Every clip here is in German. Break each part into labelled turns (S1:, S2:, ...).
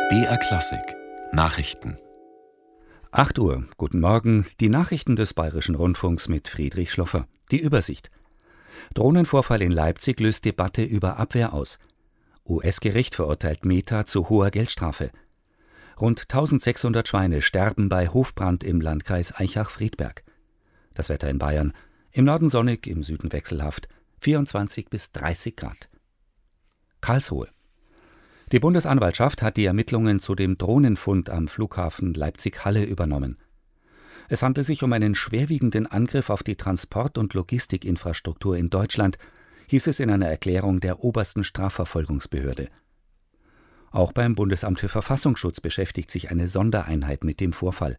S1: BR Klassik Nachrichten.
S2: 8 Uhr, guten Morgen, die Nachrichten des Bayerischen Rundfunks mit Friedrich Schloffer. Die Übersicht. Drohnenvorfall in Leipzig löst Debatte über Abwehr aus. US-Gericht verurteilt Meta zu hoher Geldstrafe. Rund 1600 Schweine sterben bei Hofbrand im Landkreis Aichach-Friedberg. Das Wetter in Bayern. Im Norden sonnig, im Süden wechselhaft. 24 bis 30 Grad. Karlsruhe. Die Bundesanwaltschaft hat die Ermittlungen zu dem Drohnenfund am Flughafen Leipzig-Halle übernommen. Es handelt sich um einen schwerwiegenden Angriff auf die Transport- und Logistikinfrastruktur in Deutschland, hieß es in einer Erklärung der obersten Strafverfolgungsbehörde. Auch beim Bundesamt für Verfassungsschutz beschäftigt sich eine Sondereinheit mit dem Vorfall.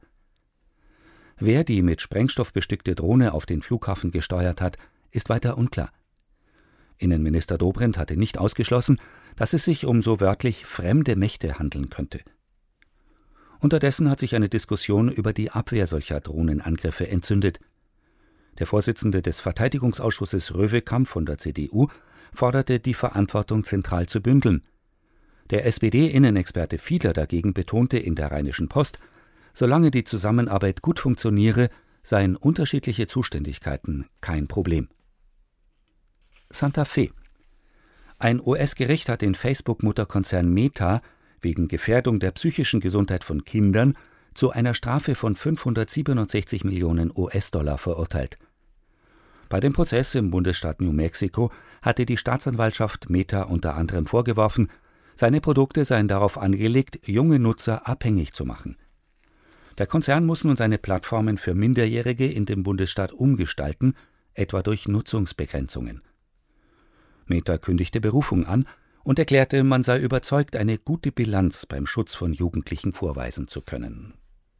S2: Wer die mit Sprengstoff bestückte Drohne auf den Flughafen gesteuert hat, ist weiter unklar. Innenminister Dobrindt hatte nicht ausgeschlossen, dass es sich um so wörtlich fremde Mächte handeln könnte. Unterdessen hat sich eine Diskussion über die Abwehr solcher Drohnenangriffe entzündet. Der Vorsitzende des Verteidigungsausschusses Röwekamp von der CDU forderte, die Verantwortung zentral zu bündeln. Der SPD-Innenexperte Fiedler dagegen betonte in der Rheinischen Post, solange die Zusammenarbeit gut funktioniere, seien unterschiedliche Zuständigkeiten kein Problem. Santa Fe. Ein US-Gericht hat den Facebook-Mutterkonzern Meta wegen Gefährdung der psychischen Gesundheit von Kindern zu einer Strafe von 567 Millionen US-Dollar verurteilt. Bei dem Prozess im Bundesstaat New Mexico hatte die Staatsanwaltschaft Meta unter anderem vorgeworfen, seine Produkte seien darauf angelegt, junge Nutzer abhängig zu machen. Der Konzern muss nun seine Plattformen für Minderjährige in dem Bundesstaat umgestalten, etwa durch Nutzungsbegrenzungen. Meta kündigte Berufung an und erklärte, man sei überzeugt, eine gute Bilanz beim Schutz von Jugendlichen vorweisen zu können.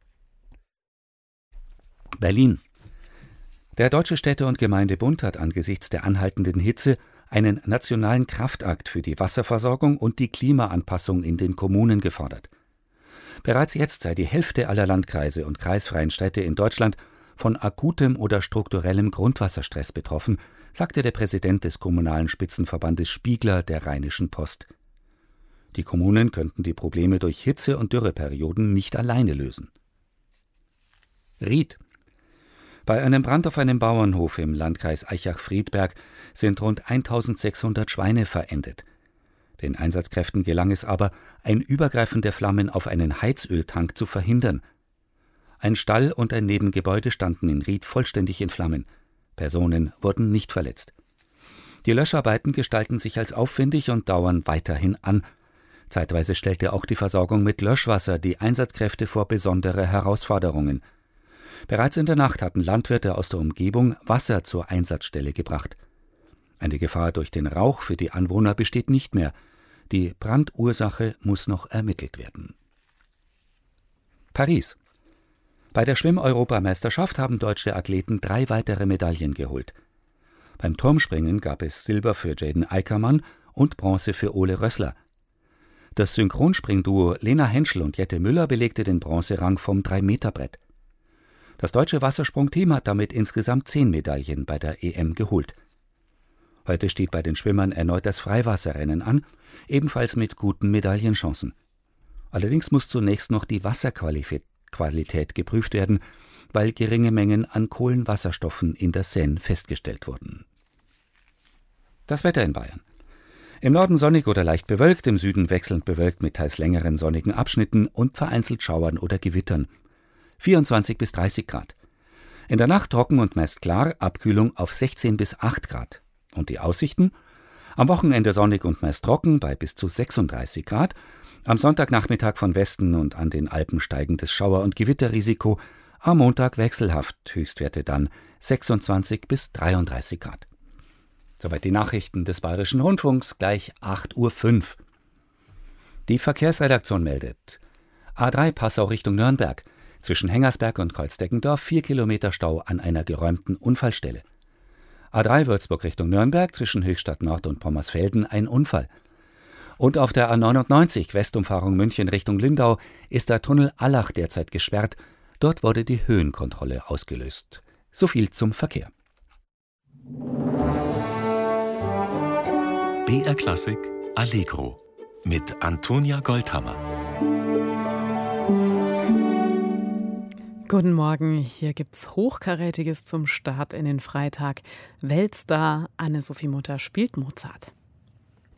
S2: Berlin. Der Deutsche Städte- und Gemeindebund hat angesichts der anhaltenden Hitze einen nationalen Kraftakt für die Wasserversorgung und die Klimaanpassung in den Kommunen gefordert. Bereits jetzt sei die Hälfte aller Landkreise und kreisfreien Städte in Deutschland von akutem oder strukturellem Grundwasserstress betroffen, sagte der Präsident des Kommunalen Spitzenverbandes Spiegler der Rheinischen Post. Die Kommunen könnten die Probleme durch Hitze- und Dürreperioden nicht alleine lösen. Ried. Bei einem Brand auf einem Bauernhof im Landkreis Aichach-Friedberg sind rund 1600 Schweine verendet. Den Einsatzkräften gelang es aber, ein Übergreifen der Flammen auf einen Heizöltank zu verhindern. Ein Stall und ein Nebengebäude standen in Ried vollständig in Flammen. Personen wurden nicht verletzt. Die Löscharbeiten gestalten sich als aufwendig und dauern weiterhin an. Zeitweise stellte auch die Versorgung mit Löschwasser die Einsatzkräfte vor besondere Herausforderungen. Bereits in der Nacht hatten Landwirte aus der Umgebung Wasser zur Einsatzstelle gebracht. Eine Gefahr durch den Rauch für die Anwohner besteht nicht mehr. Die Brandursache muss noch ermittelt werden. Paris. Bei der Schwimm-Europameisterschaft haben deutsche Athleten 3 weitere Medaillen geholt. Beim Turmspringen gab es Silber für Jaden Eickermann und Bronze für Ole Rössler. Das Synchronspringduo Lena Henschel und Jette Müller belegte den Bronzerang vom 3-Meter-Brett. Das deutsche Wassersprungteam hat damit insgesamt 10 Medaillen bei der EM geholt. Heute steht bei den Schwimmern erneut das Freiwasserrennen an, ebenfalls mit guten Medaillenchancen. Allerdings muss zunächst noch die Wasserqualität geprüft werden, weil geringe Mengen an Kohlenwasserstoffen in der Seine festgestellt wurden. Das Wetter in Bayern. Im Norden sonnig oder leicht bewölkt, im Süden wechselnd bewölkt mit teils längeren sonnigen Abschnitten und vereinzelt Schauern oder Gewittern. 24 bis 30 Grad. In der Nacht trocken und meist klar, Abkühlung auf 16 bis 8 Grad. Und die Aussichten? Am Wochenende sonnig und meist trocken bei bis zu 36 Grad. Am Sonntagnachmittag von Westen und an den Alpen steigendes Schauer- und Gewitterrisiko. Am Montag wechselhaft, Höchstwerte dann 26 bis 33 Grad. Soweit die Nachrichten des Bayerischen Rundfunks, gleich 8:05 Uhr. Die Verkehrsredaktion meldet: A3 Passau Richtung Nürnberg. Zwischen Hengersberg und Kreuzdeckeldorf 4 Kilometer Stau an einer geräumten Unfallstelle. A3 Würzburg Richtung Nürnberg, zwischen Höchstadt Nord und Pommersfelden ein Unfall. Und auf der A99 Westumfahrung München Richtung Lindau ist der Tunnel Allach derzeit gesperrt. Dort wurde die Höhenkontrolle ausgelöst. So viel zum Verkehr.
S1: BR Klassik Allegro mit Antonia Goldhammer.
S3: Guten Morgen, hier gibt's Hochkarätiges zum Start in den Freitag. Weltstar Anne-Sophie Mutter spielt Mozart.